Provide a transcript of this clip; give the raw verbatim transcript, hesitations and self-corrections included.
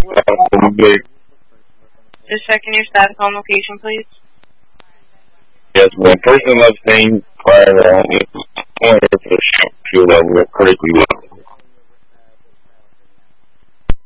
Just checking your status on location, please. Yes, when person left same prior on point for the fuel level correctly.